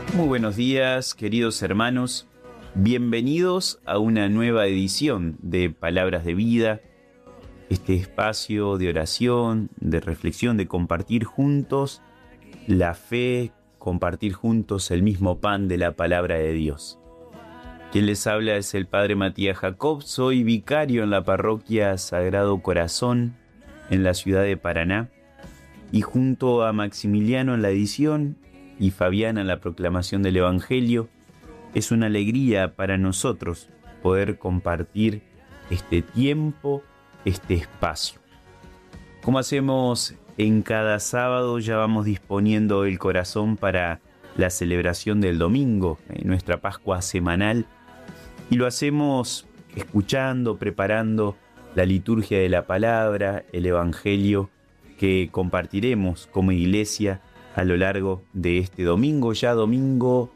Muy buenos días, queridos hermanos. Bienvenidos a una nueva edición de Palabras de Vida, este espacio de oración, de reflexión, de compartir juntos la fe, compartir juntos el mismo pan de la palabra de Dios. Quien les habla es el Padre Matías Jacob, soy vicario en la parroquia Sagrado Corazón en la ciudad de Paraná y junto a Maximiliano en la edición y Fabiana en la proclamación del Evangelio, es una alegría para nosotros poder compartir este tiempo, este espacio. Como hacemos en cada sábado, ya vamos disponiendo el corazón para la celebración del domingo, nuestra Pascua semanal, y lo hacemos escuchando, preparando la liturgia de la palabra, el Evangelio que compartiremos como iglesia a lo largo de este domingo, ya domingo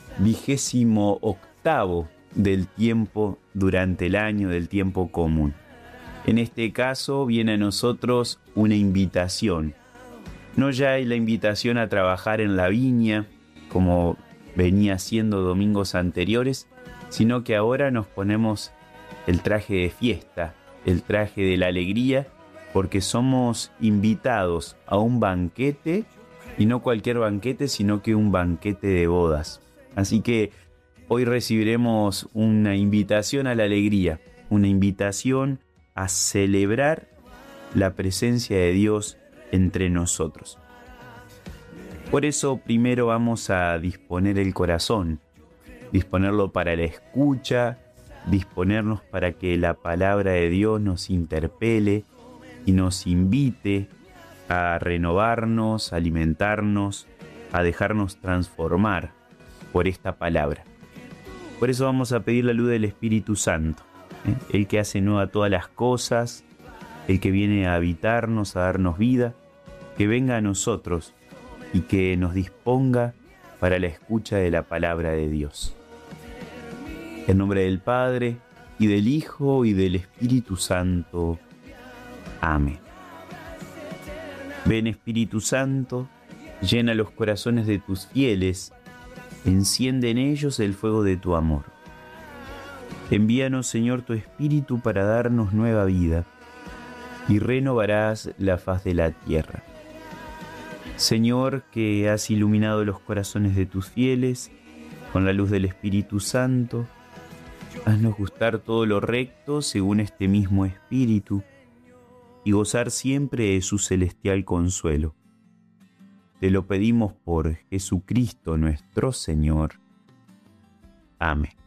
28º del tiempo durante el año, del tiempo común. En este caso viene a nosotros una invitación. No ya la invitación a trabajar en la viña, como venía siendo domingos anteriores, sino que ahora nos ponemos el traje de fiesta, el traje de la alegría, porque somos invitados a un banquete, y no cualquier banquete, sino que un banquete de bodas. Así que hoy recibiremos una invitación a la alegría, una invitación a celebrar la presencia de Dios entre nosotros. Por eso primero vamos a disponer el corazón, disponerlo para la escucha, disponernos para que la palabra de Dios nos interpele y nos invite a renovarnos, a alimentarnos, a dejarnos transformar por esta palabra. Por eso vamos a pedir la luz del Espíritu Santo, el que hace nueva todas las cosas, el que viene a habitarnos, a darnos vida, que venga a nosotros y que nos disponga para la escucha de la palabra de Dios. En nombre del Padre, y del Hijo, y del Espíritu Santo. Amén. Ven, Espíritu Santo, llena los corazones de tus fieles, enciende en ellos el fuego de tu amor. Envíanos, Señor, tu Espíritu para darnos nueva vida, y renovarás la faz de la tierra. Señor, que has iluminado los corazones de tus fieles con la luz del Espíritu Santo, haznos gustar todo lo recto según este mismo Espíritu, y gozar siempre de su celestial consuelo. Te lo pedimos por Jesucristo nuestro Señor. Amén.